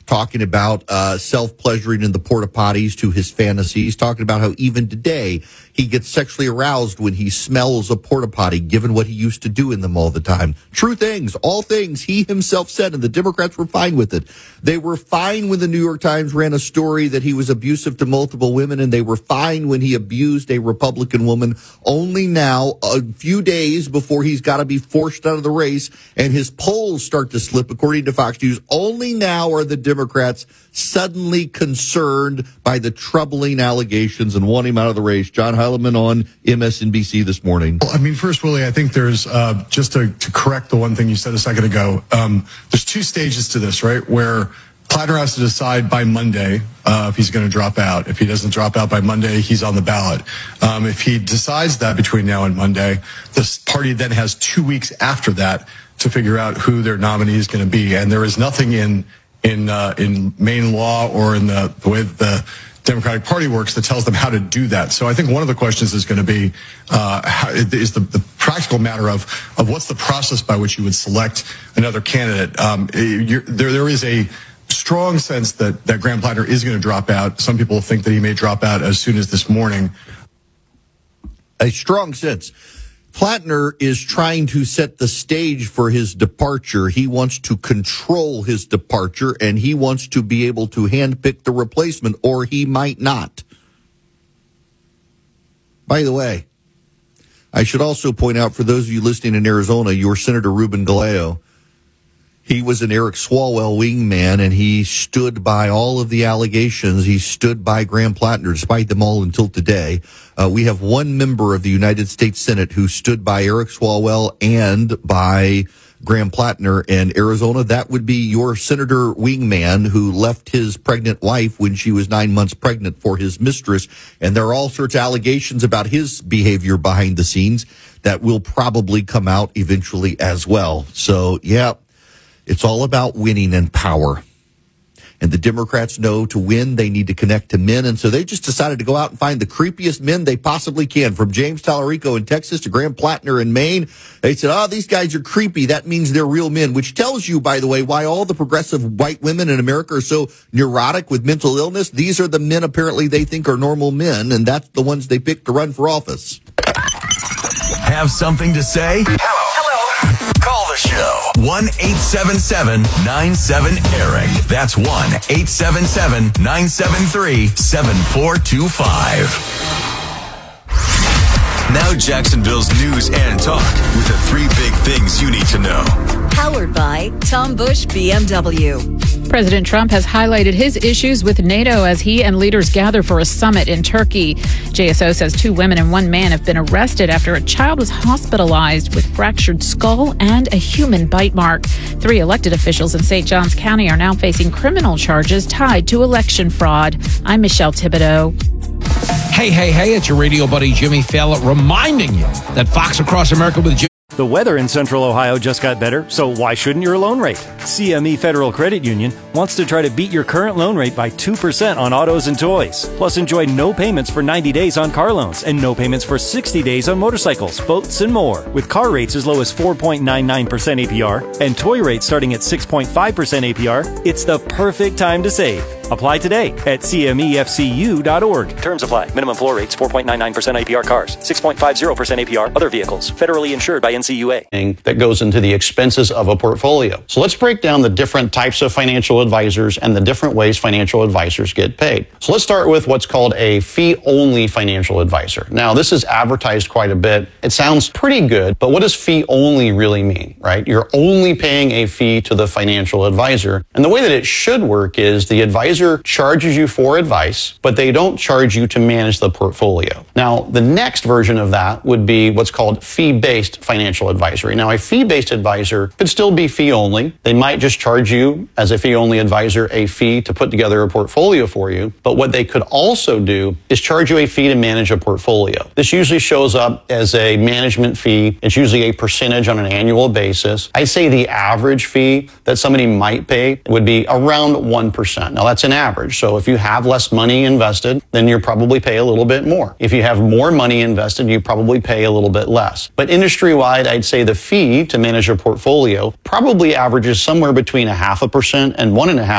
talking about self-pleasuring in the porta potties to his fantasies, talking about how even today he gets sexually aroused when he smells a porta potty, given what he used to do in them all the time. True things, all things he himself said, and the Democrats were fine with it. They were fine when the New York Times ran a story that he was abusive to multiple women, and they were fine when he abused a Republican woman. Only now, a few days before he's got to be forced out of the race, and his polls start to slip, according to Fox News, only now are the Democrats suddenly concerned by the troubling allegations and want him out of the race. John Heilemann on MSNBC this morning. Well, I mean, first, Willie, I think there's, just to correct the one thing you said a second ago, there's two stages to this, right, where Plattner has to decide by Monday if he's going to drop out. If he doesn't drop out by Monday, he's on the ballot. If he decides that between now and Monday, this party then has 2 weeks after that to figure out who their nominee is going to be. And there is nothing in Maine law or in the way the Democratic Party works that tells them how to do that. So I think one of the questions is going to be is the practical matter of what's the process by which you would select another candidate. There is a strong sense that Graham Plattner is going to drop out. Some people think that he may drop out as soon as this morning. A strong sense. Plattner is trying to set the stage for his departure. He wants to control his departure, and he wants to be able to handpick the replacement, or he might not. By the way, I should also point out, for those of you listening in Arizona, your Senator Ruben Galeo, he was an Eric Swalwell wingman, and he stood by all of the allegations. He stood by Graham Plattner, despite them all, until today. We have one member of the United States Senate who stood by Eric Swalwell and by Graham Plattner in Arizona. That would be your Senator wingman who left his pregnant wife when she was 9 months pregnant for his mistress. And there are all sorts of allegations about his behavior behind the scenes that will probably come out eventually as well. So, yeah. It's all about winning and power. And the Democrats know to win, they need to connect to men. And so they just decided to go out and find the creepiest men they possibly can. From James Tallarico in Texas to Graham Plattner in Maine. They said, these guys are creepy. That means they're real men, which tells you, by the way, why all the progressive white women in America are so neurotic with mental illness. These are the men apparently they think are normal men, and that's the ones they pick to run for office. Have something to say? Hello. Call the show. 1-877-97-ERIC. That's 1-877-973-7425. Now Jacksonville's news and talk with the three big things you need to know. Powered by Tom Busch BMW. President Trump has highlighted his issues with NATO as he and leaders gather for a summit in Turkey. JSO says 2 women and 1 man have been arrested after a child was hospitalized with fractured skull and a human bite mark. 3 elected officials in St. Johns County are now facing criminal charges tied to election fraud. I'm Michelle Thibodeau. Hey, it's your radio buddy Jimmy Fallon reminding you that Fox Across America with Jimmy. The weather in Central Ohio just got better, so why shouldn't your loan rate? CME Federal Credit Union wants to try to beat your current loan rate by 2% on autos and toys. Plus, enjoy no payments for 90 days on car loans and no payments for 60 days on motorcycles, boats, and more. With car rates as low as 4.99% APR and toy rates starting at 6.5% APR, it's the perfect time to save. Apply today at CMEFCU.org. Terms apply. Minimum floor rates 4.99% APR cars, 6.50% APR other vehicles. Federally insured by NCUA. That goes into the expenses of a portfolio. So let's break down the different types of financial advisors and the different ways financial advisors get paid. So let's start with what's called a fee-only financial advisor. Now, this is advertised quite a bit. It sounds pretty good, but what does fee-only really mean, right? You're only paying a fee to the financial advisor. And the way that it should work is the advisor charges you for advice, but they don't charge you to manage the portfolio. Now, the next version of that would be what's called fee-based financial advisory. Now, a fee-based advisor could still be fee-only. They might just charge you as a fee-only advisor a fee to put together a portfolio for you. But what they could also do is charge you a fee to manage a portfolio. This usually shows up as a management fee. It's usually a percentage on an annual basis. I'd say the average fee that somebody might pay would be around 1%. Now, that's an average. So if you have less money invested, then you probably pay a little bit more. If you have more money invested, you probably pay a little bit less. But industry-wide, I'd say the fee to manage a portfolio probably averages somewhere between 0.5% and 1.5%.